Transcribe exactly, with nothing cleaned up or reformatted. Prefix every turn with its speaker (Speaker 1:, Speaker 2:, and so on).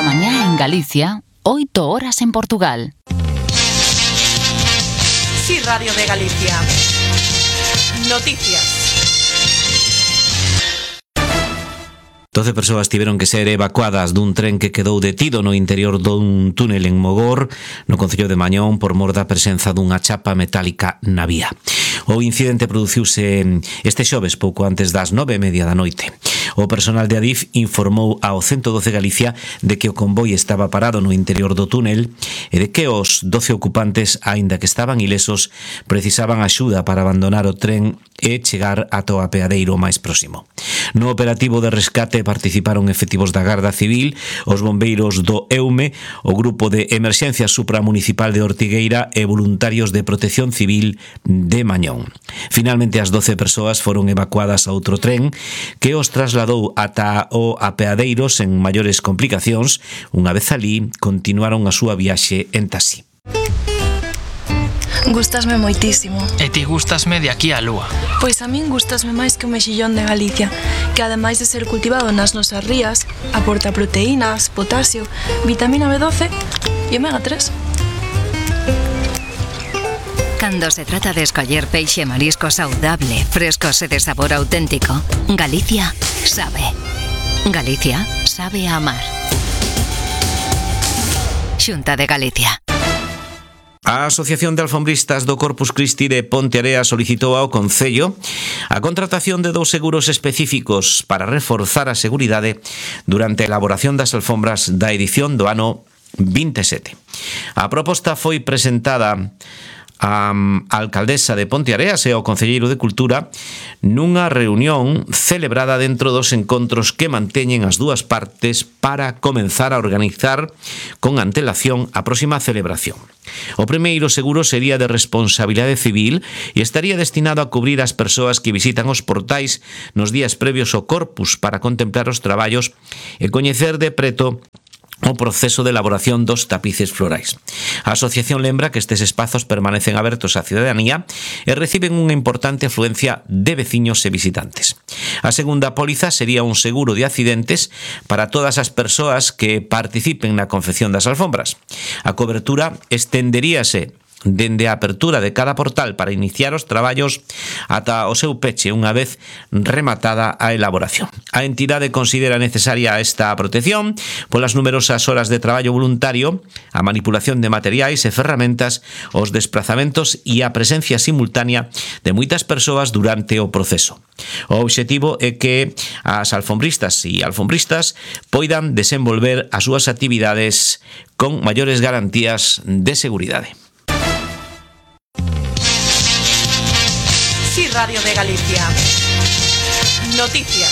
Speaker 1: da mañá en Galicia, oito horas en Portugal.
Speaker 2: Sí, Radio de Galicia. Noticias.
Speaker 3: doce persoas tiveron que ser evacuadas dun tren que quedou detido no interior dun túnel en Mogor, no concello de Mañón, por mor da presenza dunha chapa metálica na vía. O incidente produciuse este xoves pouco antes das nove e media da noite. O personal de Adif informou ao ciento doce Galicia de que o convoi estaba parado no interior do túnel e de que os doce ocupantes, aínda que estaban ilesos, precisaban axuda para abandonar o tren e chegar ata o apeadeiro máis próximo. No operativo de rescate participaron efectivos da Garda Civil, os bombeiros do EUME, o Grupo de Emerxencia Supramunicipal de Ortigueira e voluntarios de Protección Civil de Mañón. Finalmente, as doce persoas foron evacuadas a outro tren que os trasladou ata o apeadeiro sen maiores complicacións. Unha vez alí, continuaron a súa viaxe en taxi.
Speaker 4: Gústasme moitísimo.
Speaker 5: E ti gústasme de aquí á lúa.
Speaker 4: Pois a min gústasme máis que o mexillón de Galicia, que ademais de ser cultivado nas nosas rías, aporta proteínas, potasio, vitamina B doce e omega tres.
Speaker 6: Cando se trata de escoller peixe e marisco saudable, frescos e de sabor auténtico, Galicia sabe. Galicia sabe a amar. Xunta de Galicia.
Speaker 3: A Asociación de Alfombristas do Corpus Christi de Ponteareas solicitou ao Concello a contratación de dous seguros específicos para reforzar a seguridade durante a elaboración das alfombras da edición do ano vinte e sete. A proposta foi presentada a alcaldesa de Ponteareas e ao concelleiro de Cultura nunha reunión celebrada dentro dos encontros que manteñen as dúas partes para comenzar a organizar con antelación a próxima celebración. O primeiro seguro sería de responsabilidade civil e estaría destinado a cubrir as persoas que visitan os portais nos días previos ao Corpus para contemplar os traballos e coñecer de preto o proceso de elaboración dos tapices florais. A asociación lembra que estes espazos permanecen abertos á cidadanía e reciben unha importante afluencia de veciños e visitantes. A segunda póliza sería un seguro de accidentes para todas as persoas que participen na confección das alfombras. A cobertura estenderíase dende a apertura de cada portal para iniciar os traballos ata o seu peche unha vez rematada a elaboración. A entidade considera necesaria esta protección polas numerosas horas de traballo voluntario, a manipulación de materiais e ferramentas, os desplazamentos e a presencia simultánea de moitas persoas durante o proceso. O obxectivo é que as alfombristas e alfombristas poidan desenvolver as súas actividades con maiores garantías de seguridade.
Speaker 2: Sí, Radio de Galicia. Noticias.